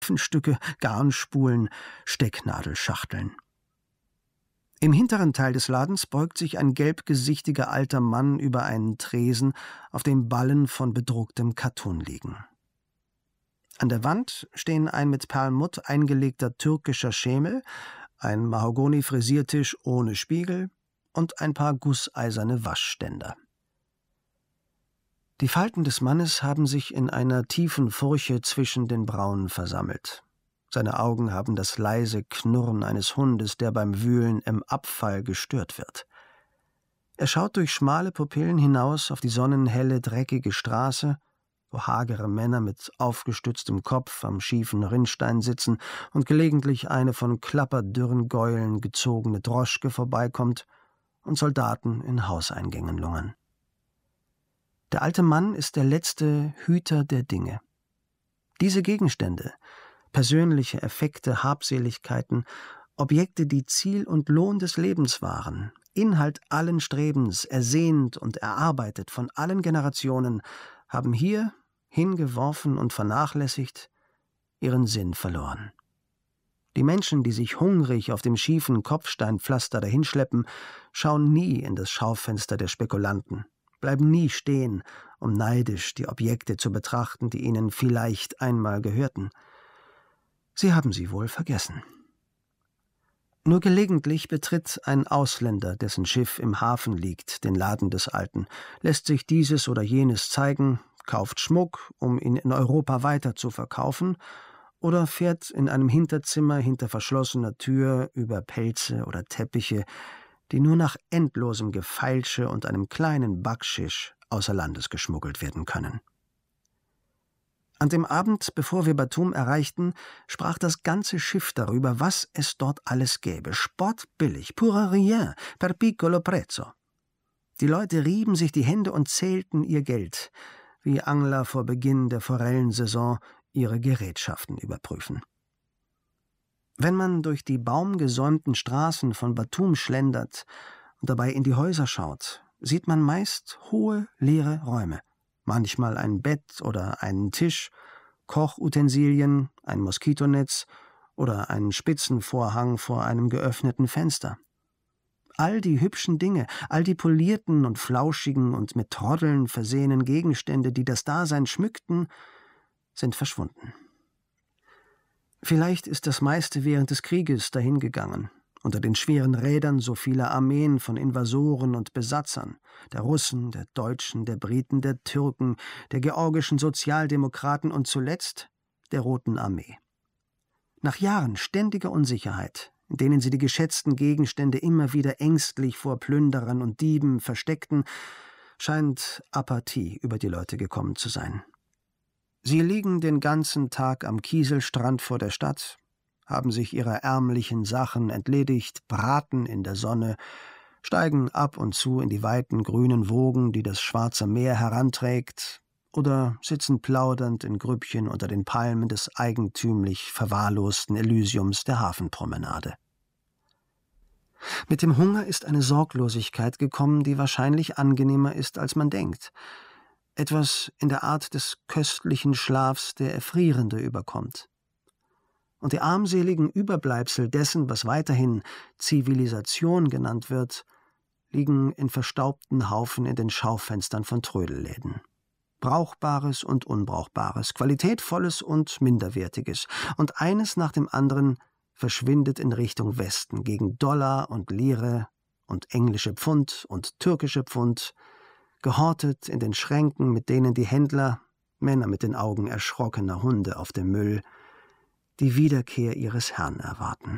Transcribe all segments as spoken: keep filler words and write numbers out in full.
Stücke, Garnspulen, Stecknadelschachteln. Im hinteren Teil des Ladens beugt sich ein gelbgesichtiger alter Mann über einen Tresen, auf dem Ballen von bedrucktem Kattun liegen. An der Wand stehen ein mit Perlmutt eingelegter türkischer Schemel, ein Mahagoni-Frisiertisch ohne Spiegel und ein paar gusseiserne Waschständer. Die Falten des Mannes haben sich in einer tiefen Furche zwischen den Brauen versammelt. Seine Augen haben das leise Knurren eines Hundes, der beim Wühlen im Abfall gestört wird. Er schaut durch schmale Pupillen hinaus auf die sonnenhelle, dreckige Straße, wo hagere Männer mit aufgestütztem Kopf am schiefen Rinnstein sitzen und gelegentlich eine von klapperdürren Gäulen gezogene Droschke vorbeikommt und Soldaten in Hauseingängen lungern. Der alte Mann ist der letzte Hüter der Dinge. Diese Gegenstände, persönliche Effekte, Habseligkeiten, Objekte, die Ziel und Lohn des Lebens waren, Inhalt allen Strebens, ersehnt und erarbeitet von allen Generationen, haben hier, hingeworfen und vernachlässigt, ihren Sinn verloren. Die Menschen, die sich hungrig auf dem schiefen Kopfsteinpflaster dahinschleppen, schauen nie in das Schaufenster der Spekulanten, bleiben nie stehen, um neidisch die Objekte zu betrachten, die ihnen vielleicht einmal gehörten. Sie haben sie wohl vergessen. Nur gelegentlich betritt ein Ausländer, dessen Schiff im Hafen liegt, den Laden des Alten, lässt sich dieses oder jenes zeigen, kauft Schmuck, um ihn in Europa weiter zu verkaufen, oder fährt in einem Hinterzimmer hinter verschlossener Tür über Pelze oder Teppiche, die nur nach endlosem Gefeilsche und einem kleinen Backschisch außer Landes geschmuggelt werden können. An dem Abend, bevor wir Batum erreichten, sprach das ganze Schiff darüber, was es dort alles gäbe. Spottbillig, pour rien, per piccolo prezzo. Die Leute rieben sich die Hände und zählten ihr Geld, wie Angler vor Beginn der Forellensaison ihre Gerätschaften überprüfen. Wenn man durch die baumgesäumten Straßen von Batum schlendert und dabei in die Häuser schaut, sieht man meist hohe, leere Räume. Manchmal ein Bett oder einen Tisch, Kochutensilien, ein Moskitonetz oder einen Spitzenvorhang vor einem geöffneten Fenster. All die hübschen Dinge, all die polierten und flauschigen und mit Troddeln versehenen Gegenstände, die das Dasein schmückten, sind verschwunden. Vielleicht ist das meiste während des Krieges dahingegangen, unter den schweren Rädern so vieler Armeen von Invasoren und Besatzern, der Russen, der Deutschen, der Briten, der Türken, der georgischen Sozialdemokraten und zuletzt der Roten Armee. Nach Jahren ständiger Unsicherheit, in denen sie die geschätzten Gegenstände immer wieder ängstlich vor Plünderern und Dieben versteckten, scheint Apathie über die Leute gekommen zu sein. Sie liegen den ganzen Tag am Kieselstrand vor der Stadt, haben sich ihrer ärmlichen Sachen entledigt, braten in der Sonne, steigen ab und zu in die weiten grünen Wogen, die das Schwarze Meer heranträgt, oder sitzen plaudernd in Grüppchen unter den Palmen des eigentümlich verwahrlosten Elysiums der Hafenpromenade. Mit dem Hunger ist eine Sorglosigkeit gekommen, die wahrscheinlich angenehmer ist, als man denkt. Etwas in der Art des köstlichen Schlafs, der Erfrierende überkommt. Und die armseligen Überbleibsel dessen, was weiterhin Zivilisation genannt wird, liegen in verstaubten Haufen in den Schaufenstern von Trödelläden. Brauchbares und Unbrauchbares, Qualitätvolles und Minderwertiges. Und eines nach dem anderen verschwindet in Richtung Westen, gegen Dollar und Lire und englische Pfund und türkische Pfund, gehortet in den Schränken, mit denen die Händler, Männer mit den Augen erschrockener Hunde auf dem Müll, die Wiederkehr ihres Herrn erwarten.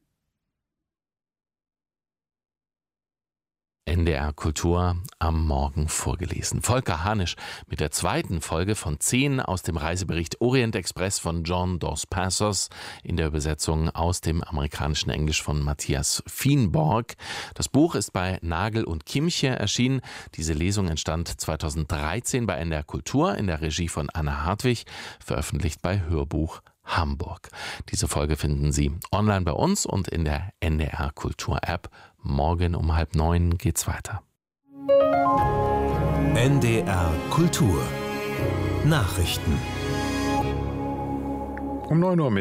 N D R Kultur am Morgen vorgelesen. Volker Hanisch mit der zweiten Folge von zehn aus dem Reisebericht Orient Express von John Dos Passos in der Übersetzung aus dem amerikanischen Englisch von Matthias Fienborg. Das Buch ist bei Nagel und Kimche erschienen. Diese Lesung entstand zweitausenddreizehn bei N D R Kultur in der Regie von Anna Hartwig, veröffentlicht bei Hörbuch Hamburg. Diese Folge finden Sie online bei uns und in der N D R Kultur App. Morgen um halb neun geht's weiter. N D R Kultur Nachrichten um neun Uhr mit